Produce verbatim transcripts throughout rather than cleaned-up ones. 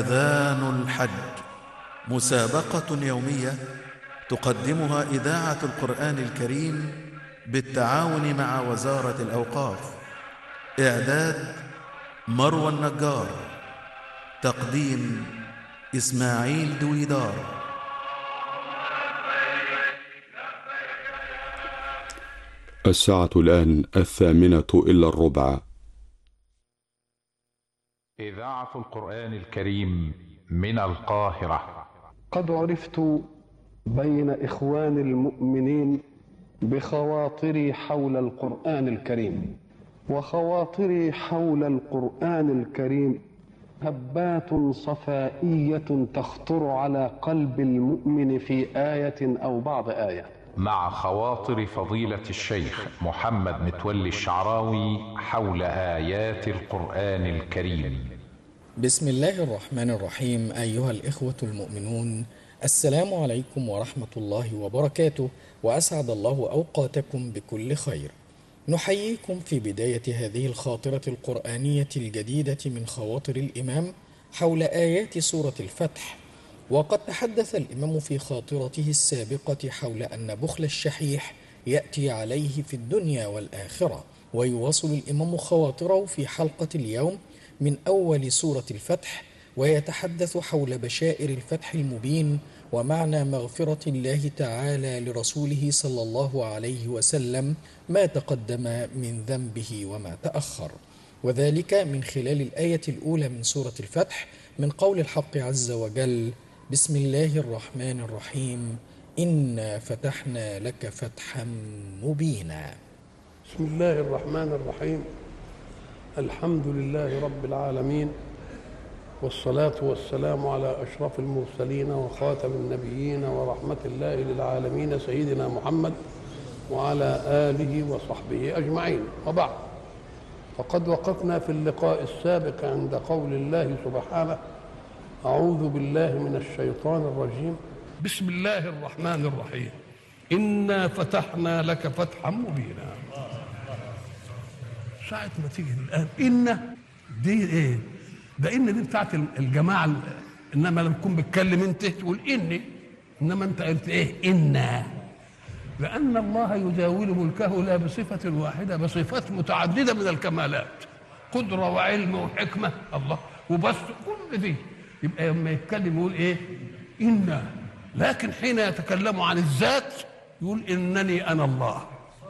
أذان الحج، مسابقة يومية تقدمها إذاعة القرآن الكريم بالتعاون مع وزارة الأوقاف. إعداد مروى النجار، تقديم إسماعيل دويدار. الساعة الآن الثامنة إلا الربع. إذاعة القرآن الكريم من القاهرة. قد عرفت بين إخوان المؤمنين بخواطري حول القرآن الكريم، وخواطري حول القرآن الكريم هبات صفائية تخطر على قلب المؤمن في آية أو بعض آية. مع خواطر فضيلة الشيخ محمد متولي الشعراوي حول آيات القرآن الكريم. بسم الله الرحمن الرحيم. أيها الإخوة المؤمنون، السلام عليكم ورحمة الله وبركاته، وأسعد الله أوقاتكم بكل خير. نحييكم في بداية هذه الخاطرة القرآنية الجديدة من خواطر الإمام حول آيات سورة الفتح. وقد تحدث الإمام في خاطرته السابقة حول أن بخل الشحيح يأتي عليه في الدنيا والآخرة، ويواصل الإمام خواطره في حلقة اليوم من أول سورة الفتح، ويتحدث حول بشائر الفتح المبين ومعنى مغفرة الله تعالى لرسوله صلى الله عليه وسلم ما تقدم من ذنبه وما تأخر، وذلك من خلال الآية الأولى من سورة الفتح من قول الحق عز وجل: بسم الله الرحمن الرحيم، إنا فتحنا لك فتحا مبينا. بسم الله الرحمن الرحيم. الحمد لله رب العالمين، والصلاة والسلام على أشرف المرسلين وخاتم النبيين ورحمة الله للعالمين سيدنا محمد وعلى آله وصحبه أجمعين، وبعد. فقد وقفنا في اللقاء السابق عند قول الله سبحانه: أعوذ بالله من الشيطان الرجيم، بسم الله الرحمن الرحيم، إنا فتحنا لك فتحا مبينا. ساعة ما تيجي الآن إن دي إيه؟ ده إن دي بتاعت الجماعة، إنما لما تكون بتكلم أنت تقول إني، إنما أنت قلت إيه؟ إنا، لأن الله يزاول ملكه لا بصفة واحدة، بصفات متعددة من الكمالات، قدرة وعلم وحكمة الله وبس، كل دي يبقى لما يتكلم يقول إيه؟ إنا. لكن حين يتكلم عن الذات يقول إنني أنا الله،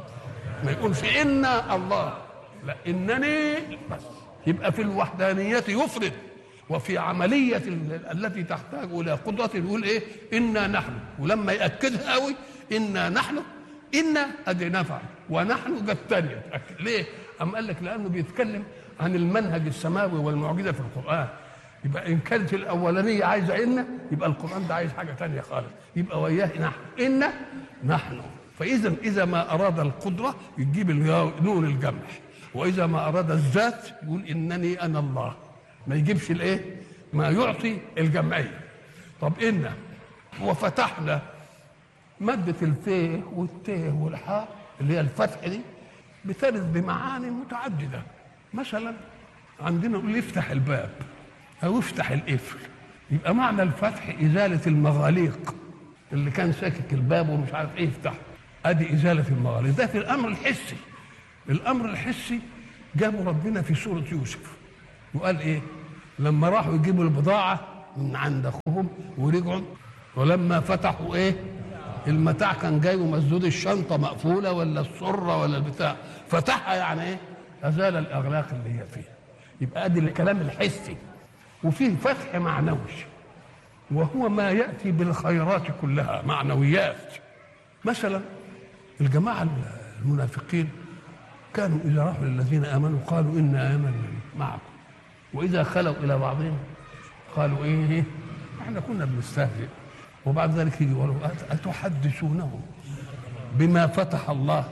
ما يقولش إنا الله، لا إنني بس. يبقى في الوحدانية يفرد، وفي عملية التي تحتاج إلى قدرة يقول إيه؟ إنا نحن. ولما يأكدها قوي إنا نحن، إنا أدي نفع ونحن قد تانية. ليه؟ أم قال لك لأنه بيتكلم عن المنهج السماوي والمعجزة في القرآن. يبقى إن كانت الأولانية عايزة إنا، يبقى القرآن ده عايز حاجة تانية خالص، يبقى وياه نحن، إنا نحن. فإذا إذا ما أراد القدرة يجيب نون الجمع، وإذا ما أراد الذات يقول إنني أنا الله، ما يجيبش الإيه؟ ما يعطي الجمعية. طب إنا وفتحنا، مادة الفيه والتيه والحاء اللي هي الفتح دي بترد بمعاني متعددة. مثلا عندنا نقول يفتح الباب أو يفتح القفل، يبقى معنى الفتح إزالة المغاليق، اللي كان ساكك الباب ومش عارف إيه يفتح، أدي إزالة المغاليق. ده في الأمر الحسي. الأمر الحسي جابوا ربنا في سورة يوسف وقال إيه؟ لما راحوا يجيبوا البضاعة من عند أخوهم ورجعوا، ولما فتحوا إيه؟ المتاع كان جاي ومسدود، الشنطة مقفولة ولا السرة ولا البتاع، فتحها يعني إيه؟ أزال الأغلاق اللي هي فيها. يبقى أدي الكلام الحسي. وفيه فتح معنوي، وهو ما يأتي بالخيرات كلها معنويات. مثلا الجماعة المنافقين كانوا إذا راحوا للذين آمنوا قالوا إنا آمنا معكم، وإذا خلوا إلى بعضهم قالوا إيه؟ إحنا كنا بنستهزئ. وبعد ذلك يجي يقولوا أتحدثونهم بما فتح الله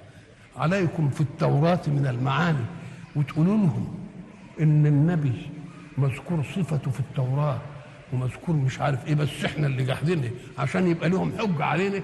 عليكم في التوراة من المعاني، وتقولوا لهم إن النبي مذكور صفته في التوراة ومذكور مش عارف إيه، بس إحنا اللي جاحدينه عشان يبقى لهم حجة علينا.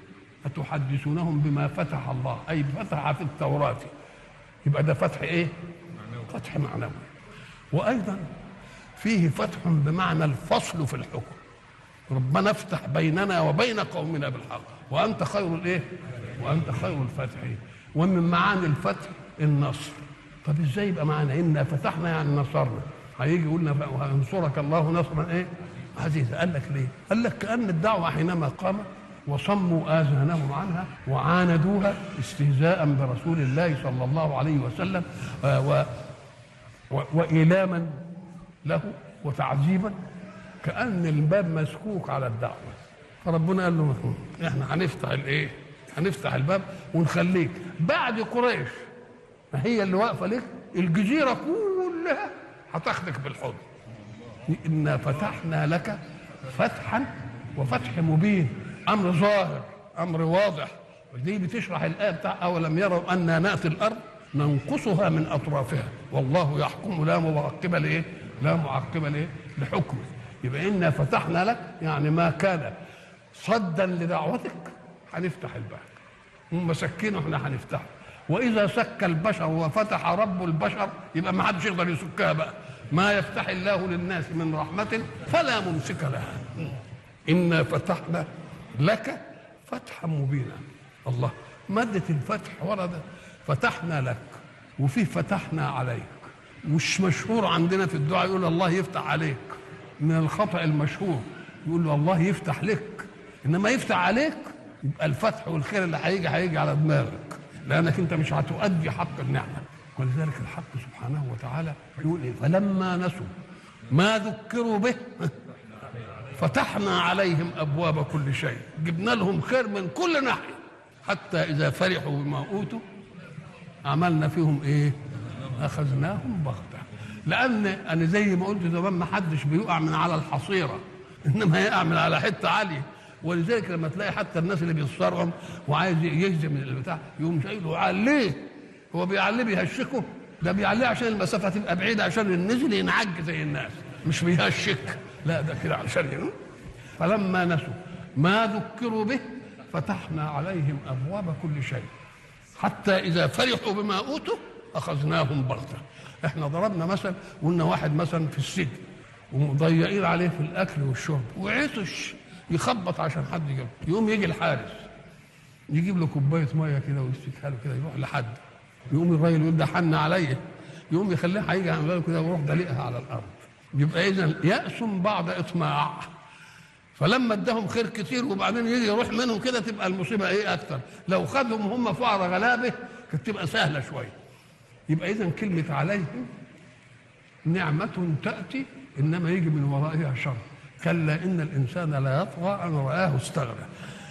أتحدثونهم بما فتح الله، أي فتح في التوراة، يبقى ده فتح إيه؟ فتح معنوي. وأيضا فيه فتح بمعنى الفصل في الحكم. ربنا افتح بيننا وبين قومنا بالحق وانت خير الايه؟ وانت خير الفاتحين. ومن معاني الفتح النصر. طب ازاي يبقى معنا انا فتحنا يعني نصرنا؟ هيجي يقولنا وينصرك الله نصرا ايه؟ عزيزا. قال لك ليه؟ قال لك كأن الدعوه حينما قامت وصموا آذانهم عنها وعاندوها استهزاء برسول الله صلى الله عليه وسلم و و وإيلاما له وتعذيبا، كأن الباب مسكوك على الدعوة. فربنا قال له احنا هنفتح الايه؟ هنفتح الباب ونخليك بعد قريش ما هي اللي واقفه لك، الجزيره كلها هتاخدك بالحضن. إنا فتحنا لك فتحا وفتح مبين، امر ظاهر امر واضح. ودي بتشرح الايه بتاع اولم يروا انا ناتي الارض ننقصها من اطرافها والله يحكم لا معقب لايه؟ لا معقب لايه؟ لحكمه. يبقى انا فتحنا لك يعني ما كان صدا لدعوتك هنفتح الباب، هم سكينه احنا هنفتحه. واذا سك البشر وفتح رب البشر يبقى ما حدش يقدر يسكها بقى. ما يفتح الله للناس من رحمه فلا ممسك لها. انا فتحنا لك فتحا مبينا. الله، ماده الفتح ورد فتحنا لك وفي فتحنا عليك. مش مشهور عندنا في الدعاء يقول الله يفتح عليك، من الخطأ المشهور يقول له الله يفتح لك، انما يفتح عليك يبقى الفتح والخير اللي هيجي هيجي على دماغك، لانك انت مش هتؤدي حق النعمه. ولذلك الحق سبحانه وتعالى يقول ايه؟ فلما نسوا ما ذكروا به فتحنا عليهم ابواب كل شيء، جبنا لهم خير من كل ناحيه، حتى اذا فرحوا بما اوتوا عملنا فيهم ايه؟ اخذناهم بغته. لان انا زي ما قلت زمان ما حدش بيقع من على الحصيره، انما يقع من على حته عاليه. ولذلك لما تلاقي حتى الناس اللي بيصرهم وعايز يهزم البتاع يقوم شايله عليه، هو بيعليه بيهشكه؟ ده بيعليه عشان المسافه تبقى بعيده، عشان النزل ينعج زي الناس، مش بيهشك، لا ده كده علشان ينو. فلما نسوا ما ذكروا به فتحنا عليهم ابواب كل شيء حتى اذا فرحوا بما اوتوا اخذناهم بغته. احنا ضربنا مثل قلنا واحد مثلا في السجن ومضيقين عليه في الاكل والشرب وعطش يخبط عشان حد يجيب، يقوم يجي الحارس يجيب له كوبايه ميه كده ويستكها له كده، يروح لحد يقوم الراجل يقول ده حن عليا، يقوم يخليه هيجي على باله كده ويروح دليقها على الارض. يبقى اذا يأس بعد اطماع. فلما اداهم خير كتير وبعدين يجي يروح منهم كده تبقى المصيبه ايه اكتر. لو خدهم هم فقراء غلابه كانت تبقى سهله شويه. يبقى اذا كلمه عليهم نعمه تاتي انما يجي من ورائها شر. كلا ان الانسان لا يطغى ان رآه استغنى.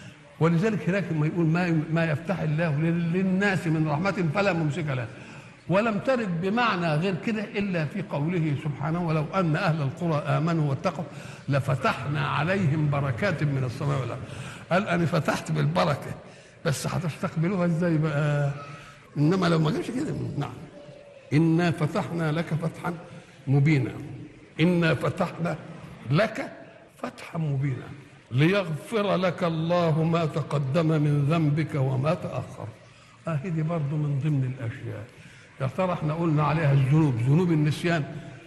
ولذلك هناك ما يقول ما ما يفتح الله للناس من رحمه فلا ممسك له. ولم ترد بمعنى غير كده الا في قوله سبحانه ولو ان اهل القرى امنوا واتقوا لفتحنا عليهم بركات من السماء والارض. قال انا فتحت بالبركه بس هتستقبلوها ازاي بقى؟ انما لو ما جاش كده. نعم انا فتحنا لك فتحا مبينا. انا فتحنا لك فتحا مبينا ليغفر لك الله ما تقدم من ذنبك وما تاخر. اهي دي برضه من ضمن الاشياء. يا ترى احنا قلنا عليها الذنوب، ذنوب النسيان.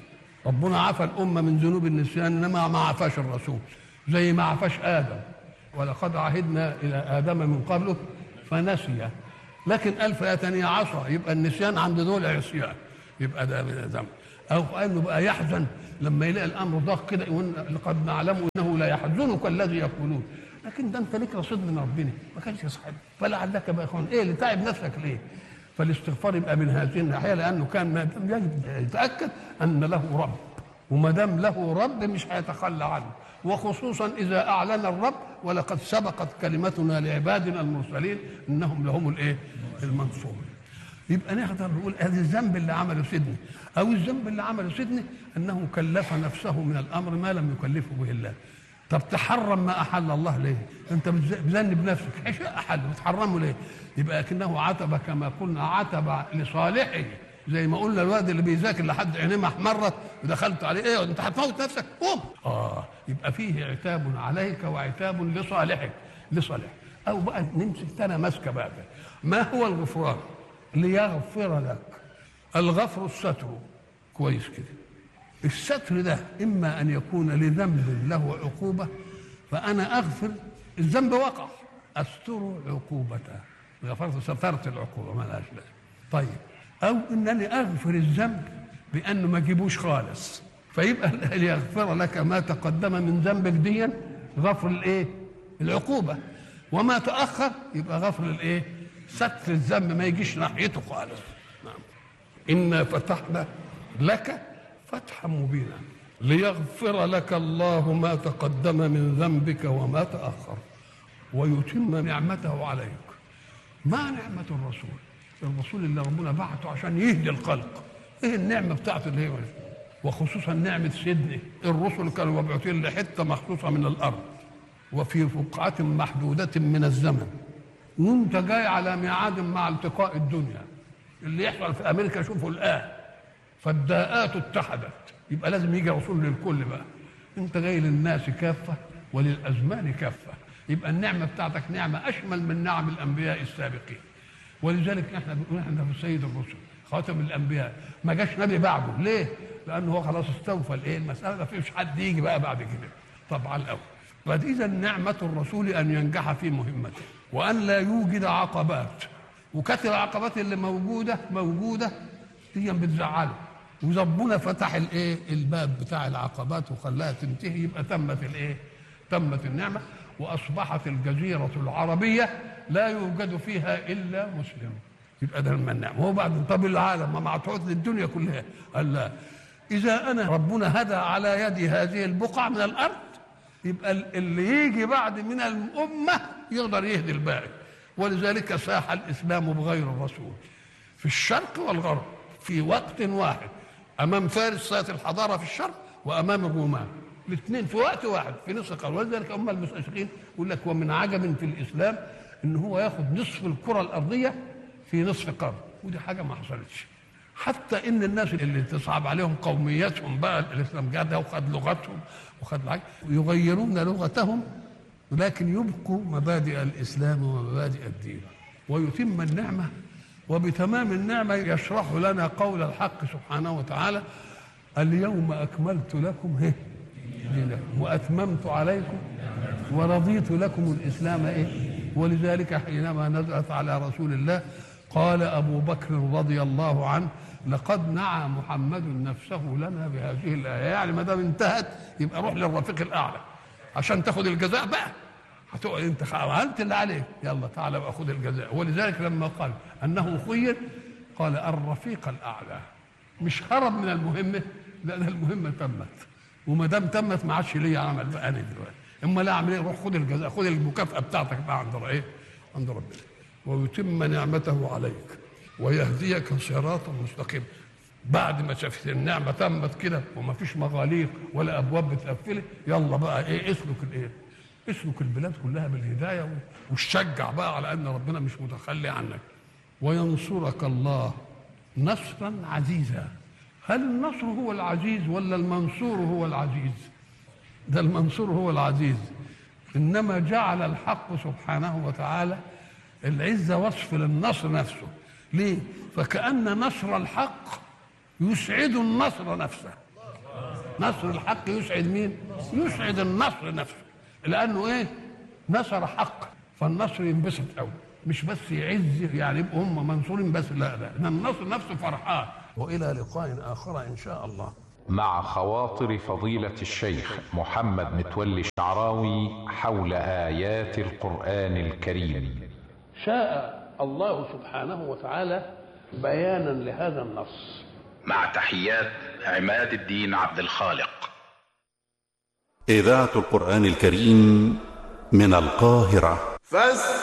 ربنا عفى الامه من ذنوب النسيان انما ما عفاش الرسول، زي ما عفاش ادم ولقد عهدنا الى ادم من قبله فنسي. لكن قال في ايه ثانيه عصى، يبقى النسيان عند دول عصيان، يبقى ده من ذنب. او انه بقى يحزن لما يلاقي الامر ضاق كده يقول لقد نعلم انه لا يحزنك الذي يقولون، لكن ده انت ليك رصيد من ربنا ما كانش يصحب. فلعلك بقى يكون ايه اللي تعب نفسك ليه؟ فالاستغفار يبقى من هذه الناحيه، لانه كان يتاكد ان له رب، وما دام له رب مش هيتخلى عنه، وخصوصا اذا اعلن الرب ولقد سبقت كلمتنا لعبادنا المرسلين انهم لهم الايه؟ المنصورون. يبقى نقدر نقول هذا الذنب اللي عمله سيدنا، او الذنب اللي عمله سيدنا انه كلف نفسه من الامر ما لم يكلفه به الله. طب تحرم ما احل الله ليه؟ انت بتذنب نفسك، اشياء احل بتحرمه ليه؟ يبقى لكنه عتب كما قلنا، عتب لصالحه. زي ما قلنا الواد اللي بيذاكر لحد عينيه ما احمرت ودخلت عليه ايه انت هتموت نفسك قوم. اه يبقى فيه عتاب عليك وعتاب لصالحك لصالح. او بقى نمسك تاني ماسكه بقى. ما هو الغفران؟ ليغفر لك. الغفر الستر، كويس كده. الستر ده إما أن يكون لذنب له عقوبة فأنا أغفر الذنب وقع أستر عقوبته، غفرت سترت العقوبة ما لهاش لازمة. طيب أو إنني أغفر الذنب بأنه ما جيبوش خالص، فيبقى ليغفر لك ما تقدم من ذنبك ديا غفر الإيه؟ العقوبة، وما تأخر يبقى غفر الإيه؟ ستر الذنب ما يجيش ناحيته خالص. نعم. إنا فتحنا لك فتحا مبينا ليغفر لك الله ما تقدم من ذنبك وما تأخر ويتم نعمته عليك. ما نعمة الرسول؟ الرسول اللي ربنا بعته عشان يهدي الخلق. ايه النعمة بتاعته اللي هي؟ وخصوصا نعمة سيدنا الرسل كانوا مبعوثين لحتة مخصوصة من الأرض وفي فقعة محدودة من الزمن، وانت جاي على ميعاد مع التقاء الدنيا. اللي يحصل في أمريكا شوفوا الآن، فالداءات اتحدت، يبقى لازم يجي رسول للكل بقى. انت جاي للناس كافة وللأزمان كافة، يبقى النعمة بتاعتك نعمة أشمل من نعم الأنبياء السابقين. ولذلك احنا بنقول احنا في سيد الرسل خاتم الأنبياء، ما جاش نبي بعده. ليه؟ لأنه هو خلاص استوفى الايه المسألة، ما فيش حد يجي بقى بعد كده طبعا الأول. فإذا نعمة الرسول أن ينجح في مهمته وأن لا يوجد عقبات، وكثر العقبات اللي موجودة موجودة هي بتزعله، وربنا فتح الايه الباب بتاع العقبات وخلاها تنتهي، يبقى تمت الايه تمت النعمة، وأصبحت الجزيرة العربية لا يوجد فيها إلا مسلم. يبقى ده من النعمة. هو بعد طب العالم ما معطوط للدنيا كلها، قال لا، إذا أنا ربنا هدى على يدي هذه البقعة من الأرض يبقى اللي يجي بعد من الأمة يقدر يهدي الباقي. ولذلك ساح الإسلام بغير الرسول في الشرق والغرب في وقت واحد، أمام فارس ساعة الحضارة في الشرق وأمام الرومان الاثنين في وقت واحد في نصف قرن. ولذلك هم المستشرقين يقول لك ومن عجب في الإسلام إن هو ياخد نصف الكرة الأرضية في نصف قرن، ودي حاجة ما حصلتش. حتى إن الناس اللي تصعب عليهم قوميتهم بقى الإسلام جاء وخد لغتهم وخد الحاجة يغيرون لغتهم ولكن يبقوا مبادئ الإسلام ومبادئ الدين ويتم النعمة. وبتمام النعمة يشرح لنا قول الحق سبحانه وتعالى اليوم أكملت لكم هي دينكم وأتممت عليكم ورضيت لكم الإسلام إيه. ولذلك حينما نزلت على رسول الله قال أبو بكر رضي الله عنه لقد نعى محمد نفسه لنا بهذه الآية. يعني ما دام انتهت يبقى روح للرفيق الأعلى عشان تاخد الجزاء بقى. هتقعد انت عملت اللي عليك، يلا تعالى بقى خد الجزاء. ولذلك لما قال انه خير قال الرفيق الاعلى، مش هرب من المهمه، لان المهمه تمت، وما دام تمت ما عادش ليا عمل بقى انا دلوقتي. اما لا اعمل ايه؟ روح خد الجزاء، خد المكافاه بتاعتك بقى عند ايه؟ عند ربنا. ويتم نعمته عليك ويهديك صراطا مستقيما. بعد ما شافت النعمه تمت كده وما فيش مغاليق ولا ابواب بتقفلها، يلا بقى ايه؟ اسلك الايه؟ اسلك البلاد كلها بالهدايه وشجع بقى على ان ربنا مش متخلي عنك. وينصرك الله نصرا عزيزا. هل النصر هو العزيز ولا المنصور هو العزيز؟ ده المنصور هو العزيز. انما جعل الحق سبحانه وتعالى العزه وصف للنصر نفسه. ليه؟ فكأن نصر الحق يسعد النصر نفسه. نصر الحق يسعد مين؟ يسعد النصر نفسه، لانه ايه؟ نصر حق، فالنصر ينبسط قوي، مش بس يعز يعني يبقوا هم منصورين بس، لا لا، ان النصر نفسه فرحان. والى لقاء اخر ان شاء الله. مع خواطر فضيلة الشيخ محمد متولي الشعراوي حول آيات القرآن الكريم. شاء الله سبحانه وتعالى بيانا لهذا النص. مع تحيات عماد الدين عبد الخالق. إذاعة القرآن الكريم من القاهرة. فاستمعوا